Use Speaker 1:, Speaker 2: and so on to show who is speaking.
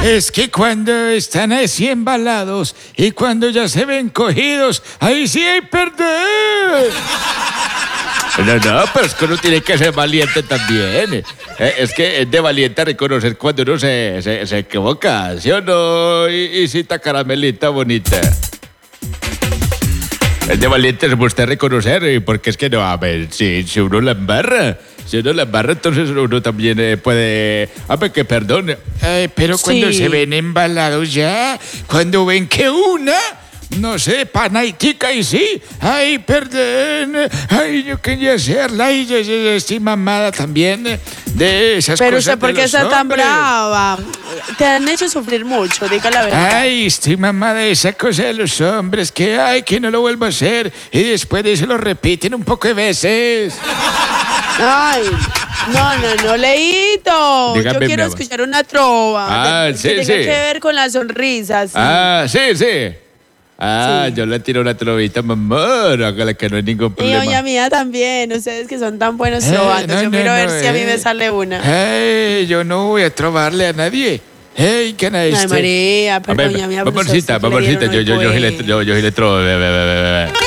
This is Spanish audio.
Speaker 1: Es que cuando están así embalados y cuando ya se ven cogidos, ahí sí hay perdón.
Speaker 2: No, pero es que uno tiene que ser valiente también. Es que es de valiente reconocer cuando uno se equivoca, ¿sí o no? Isita Caramelita bonita. Es de valiente es usted reconocer, porque es que no, a ver, si uno la embarra, entonces uno también puede... A ver, que perdone.
Speaker 1: Ay, pero cuando
Speaker 3: Sí.
Speaker 1: se ven embalados ya, cuando ven que una, no sé, panaitica y sí, ay, perdón, ay, yo quería hacerla y yo estoy mamada también de esas
Speaker 3: Pero
Speaker 1: cosas
Speaker 3: usted, ¿por
Speaker 1: de
Speaker 3: qué
Speaker 1: los
Speaker 3: está tan
Speaker 1: hombres.
Speaker 3: brava? Te han hecho sufrir mucho, diga la verdad.
Speaker 1: Ay, estoy mamada de esa cosa de los hombres, que ay, que no lo vuelvo a hacer y después de eso lo repiten un poco de veces.
Speaker 3: Ay, no, Leito.
Speaker 2: Dígame,
Speaker 3: Yo
Speaker 2: mi
Speaker 3: quiero
Speaker 2: amor.
Speaker 3: escuchar una trova
Speaker 2: Ah,
Speaker 3: que
Speaker 2: sí,
Speaker 3: tenga
Speaker 2: sí.
Speaker 3: que ver con las sonrisas. Sí.
Speaker 2: Sí.
Speaker 3: Sí.
Speaker 2: Yo le tiro una trovita, mamá, hágale que no hay ningún
Speaker 3: Y
Speaker 2: problema.
Speaker 3: doña mía también, ustedes que son tan buenos
Speaker 1: Eh,
Speaker 3: trovando.
Speaker 1: no,
Speaker 3: Yo
Speaker 1: no,
Speaker 3: quiero ver
Speaker 1: no,
Speaker 3: si a mí me sale una.
Speaker 1: Ay, yo no voy a trobarle a nadie. Hey, ¿quién es
Speaker 3: Ay,
Speaker 1: este?
Speaker 3: María,
Speaker 2: A
Speaker 3: pero
Speaker 2: ver,
Speaker 3: doña mía, pues,
Speaker 2: mamorcita,
Speaker 3: a usted que le dieron
Speaker 2: yo
Speaker 3: hoy
Speaker 2: sí le trovo.